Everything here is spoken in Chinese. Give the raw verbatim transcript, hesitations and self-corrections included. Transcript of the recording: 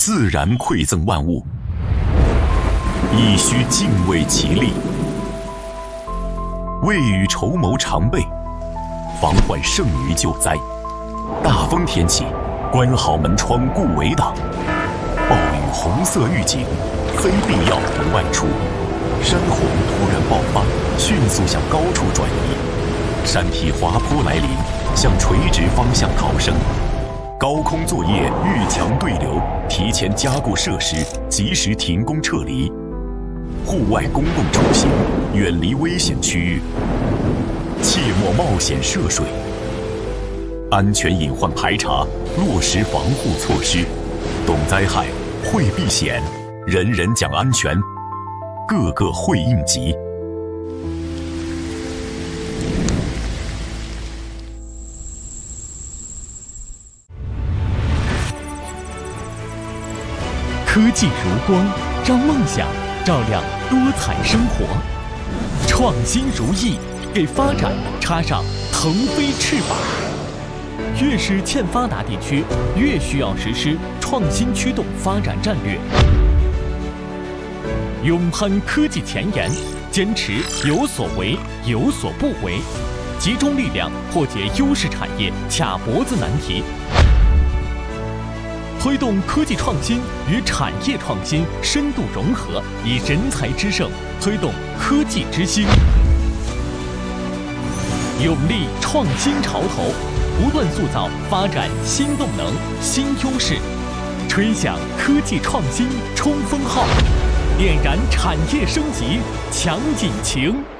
自然馈赠万物，亦须敬畏其力。未雨绸缪常备，防患胜于救灾。大风天气，关好门窗顾围挡。暴雨红色预警，非必要不外出。山洪突然爆发，迅速向高处转移。山体滑坡来临，向垂直方向逃生。高空作业遇强对流，提前加固设施，及时停工撤离。户外公共出行，远离危险区域，切莫冒险涉水。安全隐患排查，落实防护措施。懂灾害，会避险，人人讲安全，个个会应急。 科技如光，让梦想照亮多彩生活；创新如翼，给发展插上腾飞翅膀。越是欠发达地区，越需要实施创新驱动发展战略。勇攀科技前沿，坚持有所为有所不为，集中力量破解优势产业卡脖子难题。推动科技创新与产业创新深度融合，以人才之盛推动科技之星，勇立创新潮头，不断塑造发展新动能、新优势，吹响科技创新冲锋号，点燃产业升级强引擎。